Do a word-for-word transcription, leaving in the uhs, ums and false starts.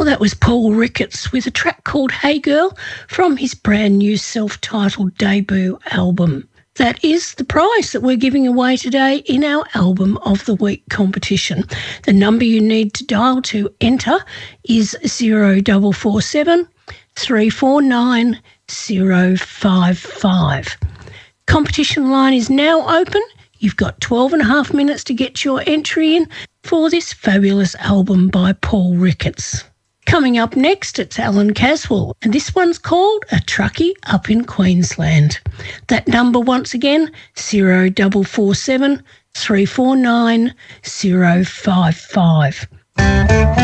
that was Paul Ricketts with a track called Hey Girl from his brand new self-titled debut album. That is the prize that we're giving away today in our Album of the Week competition. The number you need to dial to enter is zero four four seven, three four nine, zero five five. Competition line is now open. You've got twelve and a half minutes to get your entry in for this fabulous album by Paul Ricketts. Coming up next, it's Alan Caswell, and this one's called A Truckie Up in Queensland. That number once again, zero four four seven, three four nine, zero five five.